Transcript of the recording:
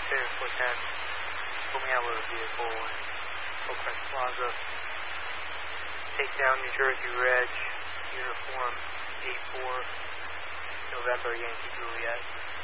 Clear 410, pulling out with a vehicle in Oakcrest Plaza. Take down New Jersey Reg, uniform 84, November Yankee Juliet.